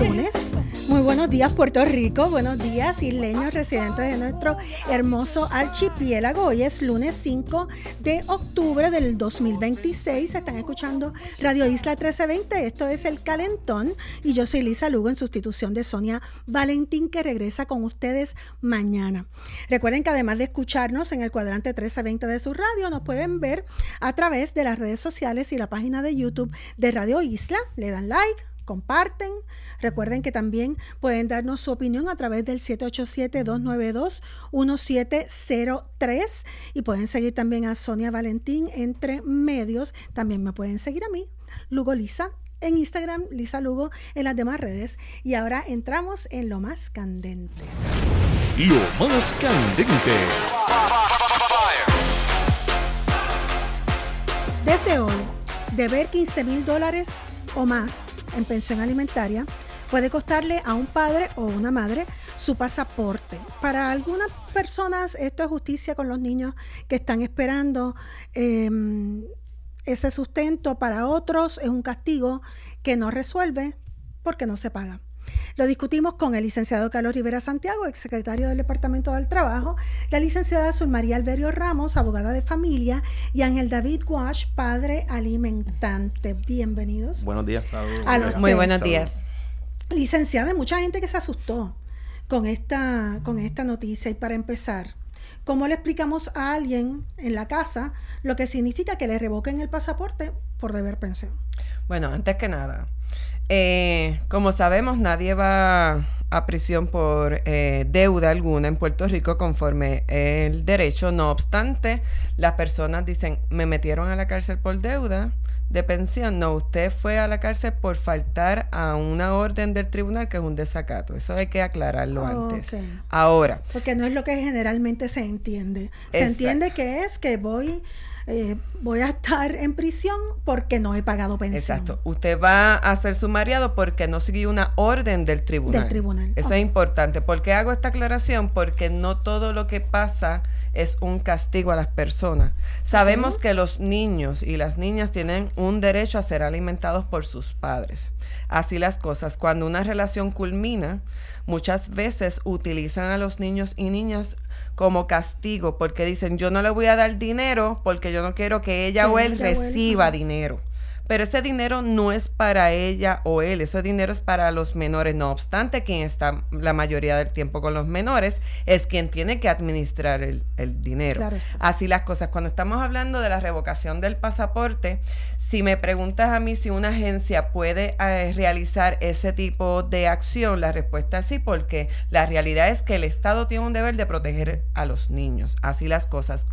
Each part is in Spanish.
lunes. Muy buenos días, Puerto Rico. Buenos días, isleños residentes de nuestro hermoso archipiélago. Hoy es lunes 5 de octubre del 2026. Están escuchando Radio Isla 1320. Esto es El Calentón. Y yo soy Lisa Lugo en sustitución de Sonia Valentín, que regresa con ustedes mañana. Recuerden que además de escucharnos en el cuadrante 1320 de su radio, nos pueden ver a través de las redes sociales y la página de YouTube de Radio Isla. Le dan like, comparten. Recuerden que también pueden darnos su opinión a través del 787-292-1703 y pueden seguir también a Sonia Valentín entre medios. También me pueden seguir a mí, Lugo Lisa, en Instagram, Lisa Lugo, en las demás redes. Y ahora entramos en lo más candente. Lo más candente. Desde hoy, deber $15,000 o más en pensión alimentaria puede costarle a un padre o una madre su pasaporte. Para algunas personas esto es justicia con los niños que están esperando ese sustento. Para otros es un castigo que no resuelve porque no se paga. Lo discutimos con el licenciado Carlos Rivera Santiago, exsecretario del Departamento del Trabajo, la licenciada Zulmaría Alberio Ramos, abogada de familia, y Ángel David Guash, padre alimentante. Bienvenidos. Buenos días. Muy buenos días. Licenciada, hay mucha gente que se asustó con esta noticia. Y para empezar, ¿cómo le explicamos a alguien en la casa lo que significa que le revoquen el pasaporte por deber pensión? Bueno, antes que nada, como sabemos, nadie va a prisión por deuda alguna en Puerto Rico conforme el derecho. No obstante, las personas dicen, me metieron a la cárcel por deuda de pensión. No, usted fue a la cárcel por faltar a una orden del tribunal, que es un desacato. Eso hay que aclararlo antes. Ahora. Porque no es lo que generalmente se entiende. Se entiende que es que voy a estar en prisión porque no he pagado pensión. Exacto. Usted va a ser sumariado porque no siguió una orden del tribunal. Eso es importante. ¿Por qué hago esta aclaración? Porque no todo lo que pasa es un castigo a las personas. Sabemos que los niños y las niñas tienen un derecho a ser alimentados por sus padres. Así las cosas. Cuando una relación culmina, muchas veces utilizan a los niños y niñas como castigo, porque dicen, yo no le voy a dar dinero porque yo no quiero que ella o él reciba dinero. Pero ese dinero no es para ella o él, ese dinero es para los menores. No obstante, quien está la mayoría del tiempo con los menores es quien tiene que administrar el dinero. Claro. Así las cosas. Cuando estamos hablando de la revocación del pasaporte, si me preguntas a mí si una agencia puede realizar ese tipo de acción, la respuesta es sí, porque la realidad es que el Estado tiene un deber de proteger a los niños. Así las cosas.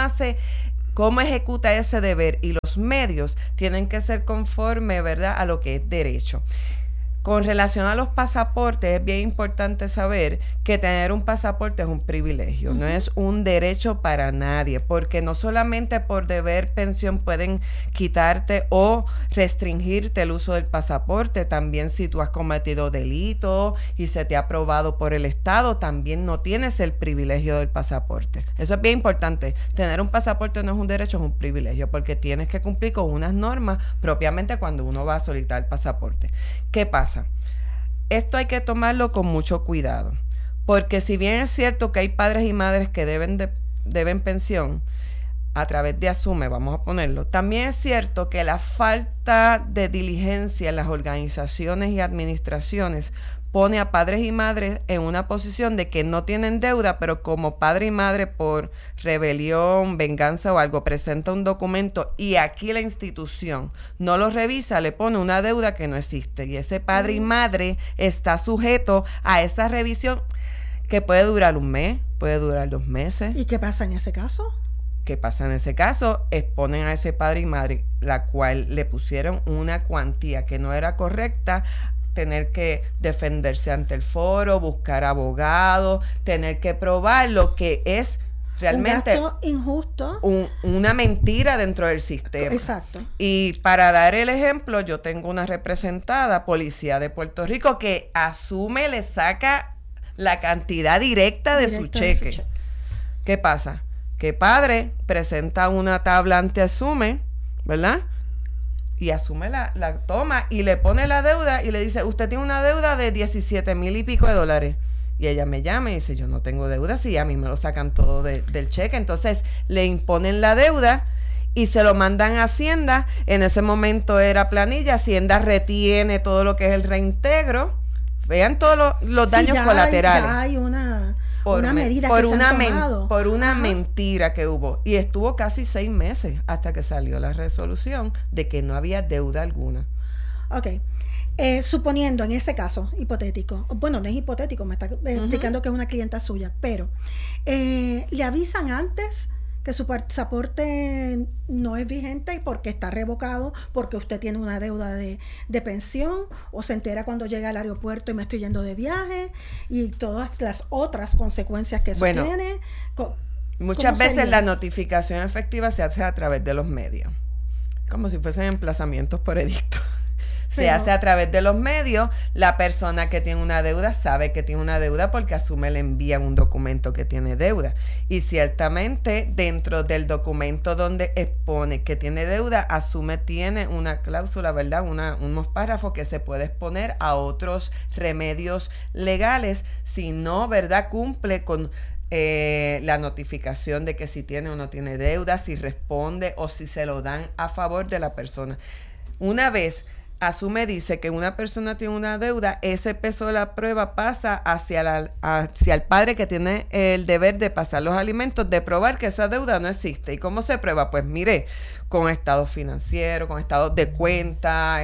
¿Cómo ejecuta ese deber? Y los medios tienen que ser conforme, ¿verdad?, a lo que es derecho. Con relación a los pasaportes, es bien importante saber que tener un pasaporte es un privilegio, no es un derecho para nadie, porque no solamente por deber pensión pueden quitarte o restringirte el uso del pasaporte, también si tú has cometido delito y se te ha aprobado por el Estado, también no tienes el privilegio del pasaporte. Eso es bien importante. Tener un pasaporte no es un derecho, es un privilegio, porque tienes que cumplir con unas normas propiamente cuando uno va a solicitar el pasaporte. ¿Qué pasa? Esto hay que tomarlo con mucho cuidado, porque si bien es cierto que hay padres y madres que deben pensión a través de Asume, vamos a ponerlo, también es cierto que la falta de diligencia en las organizaciones y administraciones pone a padres y madres en una posición de que no tienen deuda, pero como padre y madre por rebelión, venganza o algo presenta un documento y aquí la institución no lo revisa, le pone una deuda que no existe y ese padre y madre está sujeto a esa revisión que puede durar un mes, puede durar 2 meses. ¿Y qué pasa en ese caso? ¿Qué pasa en ese caso? Exponen a ese padre y madre, la cual le pusieron una cuantía que no era correcta, tener que defenderse ante el foro, buscar abogados, tener que probar lo que es realmente un gasto injusto, una mentira dentro del sistema. Exacto. Y para dar el ejemplo, yo tengo una representada, Policía de Puerto Rico, que Asume le saca la cantidad directa de su cheque. ¿Qué pasa? Que padre presenta una tabla ante Asume, ¿verdad? y asume la toma y le pone la deuda y le dice, usted tiene una deuda de 17,000 y pico de dólares. Y ella me llama y dice, yo no tengo deuda, si a mí me lo sacan todo del cheque. Entonces le imponen la deuda y se lo mandan a Hacienda. En ese momento era planilla. Hacienda retiene todo lo que es el reintegro. Vean todos los daños colaterales. Ya hay una medida por que una se han tomado. Por una mentira que hubo. Y estuvo casi 6 meses hasta que salió la resolución de que no había deuda alguna. Ok. Suponiendo en ese caso hipotético, bueno, no es hipotético, me está explicando que es una clienta suya, pero le avisan antes que su pasaporte no es vigente y porque está revocado, porque usted tiene una deuda de pensión, o se entera cuando llega al aeropuerto y me estoy yendo de viaje, y todas las otras consecuencias que eso tiene. Muchas veces la notificación efectiva se hace a través de los medios, como si fuesen emplazamientos por edicto. Se hace a través de los medios. La persona que tiene una deuda sabe que tiene una deuda porque asume, le envían un documento que tiene deuda. Y ciertamente dentro del documento donde expone que tiene deuda, asume tiene una cláusula, ¿verdad? Unos párrafos que se puede exponer a otros remedios legales si no, ¿verdad? Cumple con la notificación de que si tiene o no tiene deuda, si responde o si se lo dan a favor de la persona. Una vez asume, dice que una persona tiene una deuda, ese peso de la prueba pasa hacia el padre que tiene el deber de pasar los alimentos, de probar que esa deuda no existe. ¿Y cómo se prueba? Pues mire, con estados financieros, con estados de cuenta,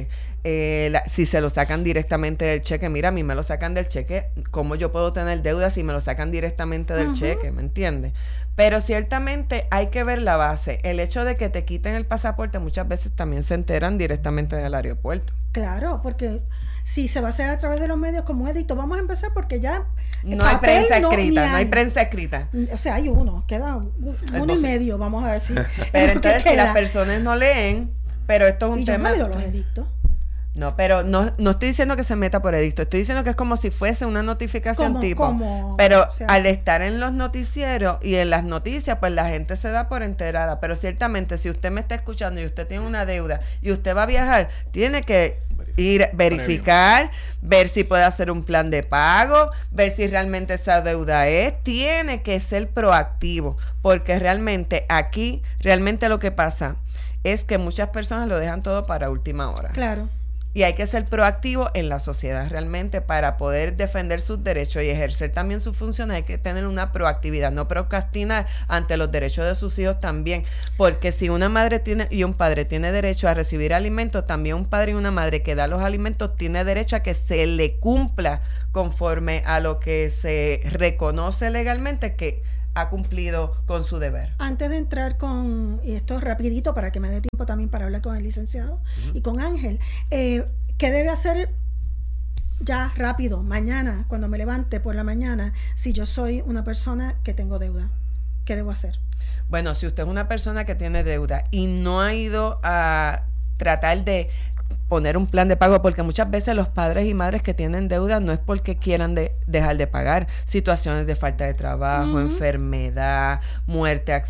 si se lo sacan directamente del cheque. Mira, a mí me lo sacan del cheque, ¿cómo yo puedo tener deuda si me lo sacan directamente del cheque? ¿Me entiendes? Pero ciertamente hay que ver la base. El hecho de que te quiten el pasaporte, muchas veces también se enteran directamente en el aeropuerto. Claro, porque si se va a hacer a través de los medios como un edicto, vamos a empezar porque ya no hay prensa escrita, no hay prensa escrita. O sea, hay uno, queda uno y medio, vamos a decir. Pero entonces si las personas no leen, pero esto es un tema. Yo no leo los edictos. No, pero no estoy diciendo que se meta por edicto, estoy diciendo que es como si fuese una notificación pero al estar en los noticieros y en las noticias, pues la gente se da por enterada. Pero ciertamente, si usted me está escuchando y usted tiene una deuda y usted va a viajar, tiene que verificar, ver si puede hacer un plan de pago, ver si realmente esa deuda tiene que ser proactivo, porque realmente aquí, lo que pasa es que muchas personas lo dejan todo para última hora. Claro. Y hay que ser proactivo en la sociedad realmente para poder defender sus derechos y ejercer también sus funciones. Hay que tener una proactividad, no procrastinar ante los derechos de sus hijos también. Porque si una madre y un padre tiene derecho a recibir alimentos, también un padre y una madre que da los alimentos tiene derecho a que se le cumpla conforme a lo que se reconoce legalmente que ha cumplido con su deber. Antes de entrar y esto es rapidito para que me dé tiempo también para hablar con el licenciado y con Ángel, ¿qué debe hacer ya rápido, mañana, cuando me levante por la mañana, si yo soy una persona que tengo deuda? ¿Qué debo hacer? Bueno, si usted es una persona que tiene deuda y no ha ido a tratar de poner un plan de pago, porque muchas veces los padres y madres que tienen deuda no es porque quieran dejar de pagar, situaciones de falta de trabajo, enfermedad, muerte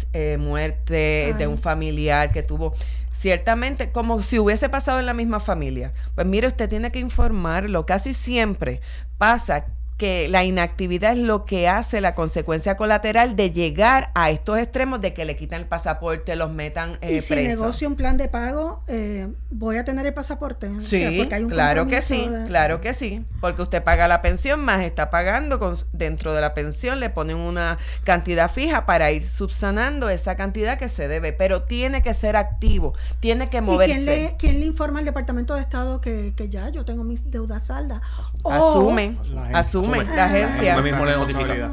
de un familiar que tuvo, ciertamente como si hubiese pasado en la misma familia. Pues mire, usted tiene que informarlo. Casi siempre pasa que la inactividad es lo que hace la consecuencia colateral de llegar a estos extremos de que le quitan el pasaporte, los metan presos. Y si negocio un plan de pago, ¿voy a tener el pasaporte? Sí, o sea, porque hay un claro que sí, porque usted paga la pensión, más está pagando, dentro de la pensión le ponen una cantidad fija para ir subsanando esa cantidad que se debe, pero tiene que ser activo, tiene que moverse. ¿Y quién le informa al Departamento de Estado que ya yo tengo mis deudas saldas? Asume la agencia. Asume mismo le notifica.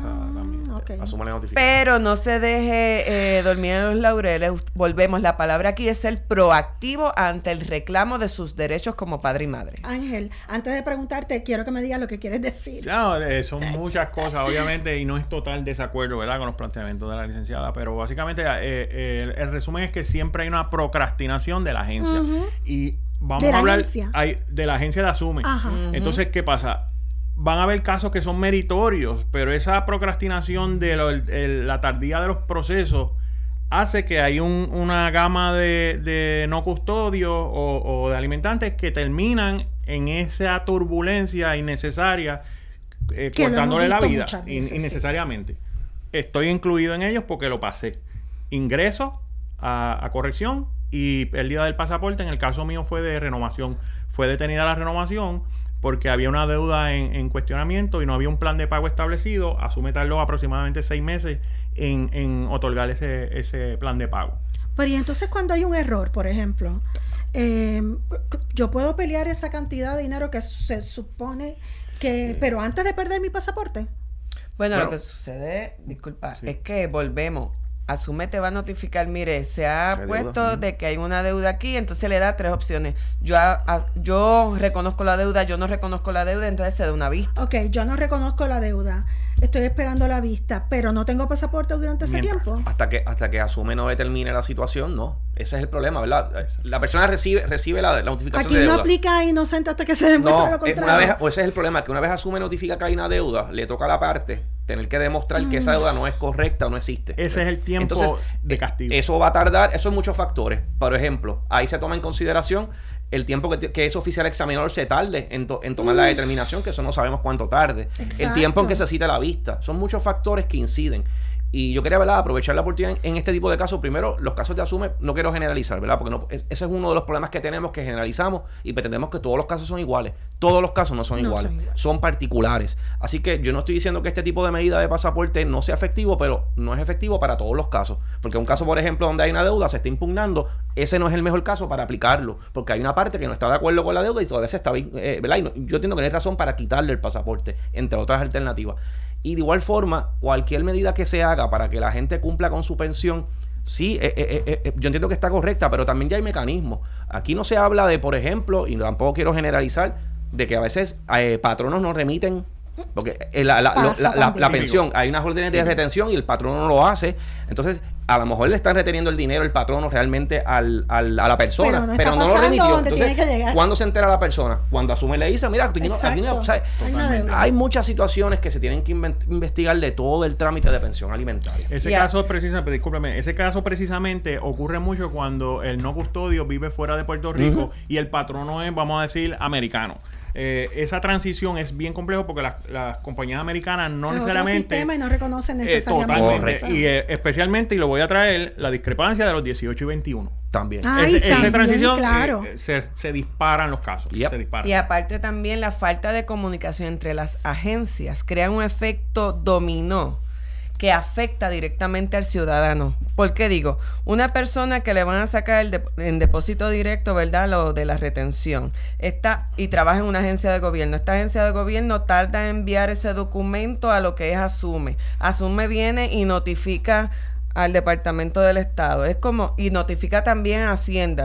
Pero no se deje dormir en los laureles. Volvemos, la palabra aquí es ser proactivo ante el reclamo de sus derechos como padre y madre. Ángel, antes de preguntarte, quiero que me digas lo que quieres decir. No, son muchas cosas, obviamente, y no es total desacuerdo, ¿verdad?, con los planteamientos de la licenciada, pero básicamente el resumen es que siempre hay una procrastinación de la agencia. Y vamos a hablar de la agencia de Asume. Entonces, ¿qué pasa? Van a haber casos que son meritorios, pero esa procrastinación de la tardía de los procesos hace que hay una gama de no custodios o de alimentantes que terminan en esa turbulencia innecesaria, cortándole la vida innecesariamente. Sí. Estoy incluido en ellos porque lo pasé. Ingreso a corrección y pérdida del pasaporte. En el caso mío fue de renovación. Fue detenida la renovación porque había una deuda en cuestionamiento y no había un plan de pago establecido. Asume tardó aproximadamente 6 meses en otorgar ese plan de pago. Pero y entonces cuando hay un error, por ejemplo, yo puedo pelear esa cantidad de dinero que se supone que... Pero antes de perder mi pasaporte. Bueno, lo que sucede, disculpa, es que volvemos. Asume te va a notificar, mire, se ha puesto de que hay una deuda aquí, entonces le da 3 opciones. Yo reconozco la deuda, yo no reconozco la deuda, entonces se da una vista. Ok, yo no reconozco la deuda, estoy esperando la vista, pero no tengo pasaporte durante ese tiempo. Hasta que Asume no determine la situación, no. Ese es el problema, ¿verdad? La persona recibe la notificación de deuda. Aquí no aplica inocente hasta que se demuestre lo contrario. Ese es el problema, que una vez Asume notifica que hay una deuda, le toca a la parte tener que demostrar que esa deuda no es correcta o no existe. Ese es el tiempo de castigo. Eso va a tardar, eso es muchos factores. Por ejemplo, ahí se toma en consideración el tiempo que ese oficial examinador se tarde en tomar la determinación, que eso no sabemos cuánto tarde. Exacto. El tiempo en que se cita la vista. Son muchos factores que inciden. Y yo quería, ¿verdad?, aprovechar la oportunidad en este tipo de casos. Primero, los casos de Asume, no quiero generalizar, ¿verdad? Porque ese es uno de los problemas que tenemos, que generalizamos y pretendemos que todos los casos son iguales. Todos los casos no son iguales, son particulares. Así que yo no estoy diciendo que este tipo de medida de pasaporte no sea efectivo, pero no es efectivo para todos los casos. Porque un caso, por ejemplo, donde hay una deuda, se está impugnando, ese no es el mejor caso para aplicarlo. Porque hay una parte que no está de acuerdo con la deuda y todavía se está, ¿verdad? Y yo entiendo que no hay razón para quitarle el pasaporte, entre otras alternativas. Y de igual forma, cualquier medida que se haga para que la gente cumpla con su pensión, sí, yo entiendo que está correcta, pero también ya hay mecanismos. Aquí no se habla de, por ejemplo, y tampoco quiero generalizar, de que a veces patronos no remiten, porque la pensión, hay unas órdenes de retención y el patrono no lo hace. Entonces, a lo mejor le están reteniendo el dinero el patrono realmente a la persona, pero no lo remitió. Entonces, ¿cuándo se entera la persona? Cuando Asume le dice, mira, aquí no, o sea, hay muchas situaciones que se tienen que investigar de todo el trámite de pensión alimentaria. Ese caso precisamente ocurre mucho cuando el no custodio vive fuera de Puerto Rico y el patrono es, vamos a decir, americano. Esa transición es bien complejo porque las compañías americanas no necesariamente... Otro sistema y no reconocen necesariamente. Totalmente. Y especialmente, y lo voy a traer, la discrepancia de los 18 y 21. También. Esa transición, claro. Se disparan los casos. Se disparan. Y aparte también la falta de comunicación entre las agencias crea un efecto dominó que afecta directamente al ciudadano. ¿Por qué digo? Una persona que le van a sacar en depósito directo, ¿verdad?, lo de la retención, y trabaja en una agencia de gobierno. Esta agencia de gobierno tarda en enviar ese documento a lo que es Asume. Asume viene y notifica al Departamento del Estado. Es como, y notifica también a Hacienda.